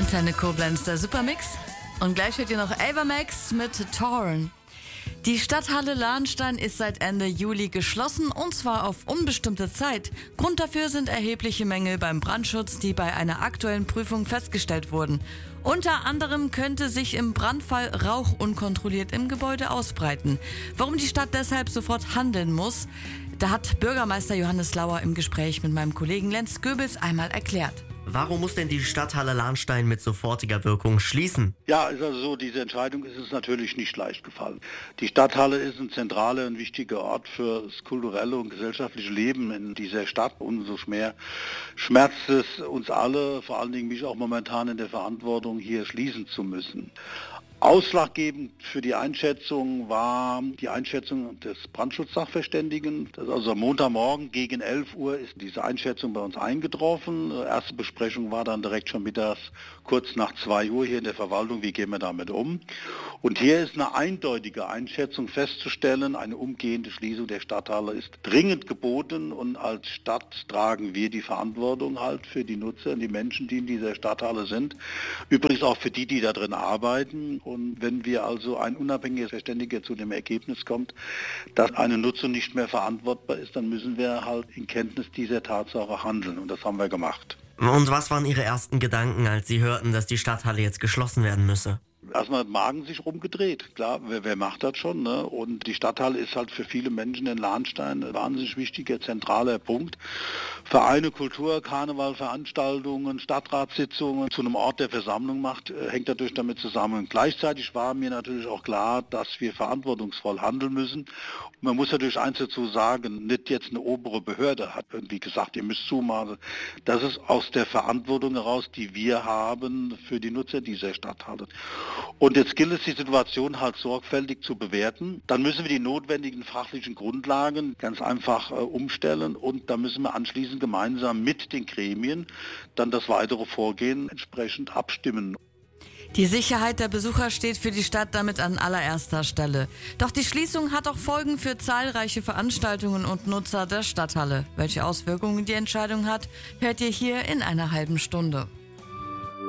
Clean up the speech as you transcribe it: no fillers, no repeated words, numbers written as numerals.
Antenne Koblenz, der Supermix. Und gleich hört ihr noch Avamax mit Torn. Die Stadthalle Lahnstein ist seit Ende Juli geschlossen, und zwar auf unbestimmte Zeit. Grund dafür sind erhebliche Mängel beim Brandschutz, die bei einer aktuellen Prüfung festgestellt wurden. Unter anderem könnte sich im Brandfall Rauch unkontrolliert im Gebäude ausbreiten. Warum die Stadt deshalb sofort handeln muss, da hat Bürgermeister Johannes Lauer im Gespräch mit meinem Kollegen Lenz Goebels einmal erklärt. Warum muss denn die Stadthalle Lahnstein mit sofortiger Wirkung schließen? Ja, ist also so, diese Entscheidung ist es natürlich nicht leicht gefallen. Die Stadthalle ist ein zentraler und wichtiger Ort für das kulturelle und gesellschaftliche Leben in dieser Stadt. Umso mehr schmerzt es uns alle, vor allen Dingen mich auch momentan in der Verantwortung, hier schließen zu müssen. Ausschlaggebend für die Einschätzung war die Einschätzung des Brandschutzsachverständigen. Also am Montagmorgen gegen 11 Uhr ist diese Einschätzung bei uns eingetroffen. Erste Besprechung war dann direkt schon mittags kurz nach 2 Uhr hier in der Verwaltung. Wie gehen wir damit um? Und hier ist eine eindeutige Einschätzung festzustellen. Eine umgehende Schließung der Stadthalle ist dringend geboten, und als Stadt tragen wir die Verantwortung halt für die Nutzer und die Menschen, die in dieser Stadthalle sind. Übrigens auch für die, die da drin arbeiten. Und wenn wir also ein unabhängiger Verständiger zu dem Ergebnis kommt, dass eine Nutzung nicht mehr verantwortbar ist, dann müssen wir halt in Kenntnis dieser Tatsache handeln. Und das haben wir gemacht. Und was waren Ihre ersten Gedanken, als Sie hörten, dass die Stadthalle jetzt geschlossen werden müsse? Erstmal hat Magen sich rumgedreht. Klar, wer macht das schon? Ne? Und die Stadthalle ist halt für viele Menschen in Lahnstein ein wahnsinnig wichtiger, zentraler Punkt. Vereine, Kultur, Karneval, Veranstaltungen, Stadtratssitzungen zu einem Ort der Versammlung macht, hängt natürlich damit zusammen. Und gleichzeitig war mir natürlich auch klar, dass wir verantwortungsvoll handeln müssen. Und man muss natürlich eins dazu sagen, nicht jetzt eine obere Behörde hat irgendwie gesagt, ihr müsst zumachen. Das ist aus der Verantwortung heraus, die wir haben für die Nutzer dieser Stadthalle. Und jetzt gilt es, die Situation halt sorgfältig zu bewerten. Dann müssen wir die notwendigen fachlichen Grundlagen ganz einfach umstellen, und da müssen wir anschließend gemeinsam mit den Gremien dann das weitere Vorgehen entsprechend abstimmen. Die Sicherheit der Besucher steht für die Stadt damit an allererster Stelle. Doch die Schließung hat auch Folgen für zahlreiche Veranstaltungen und Nutzer der Stadthalle. Welche Auswirkungen die Entscheidung hat, hört ihr hier in einer halben Stunde.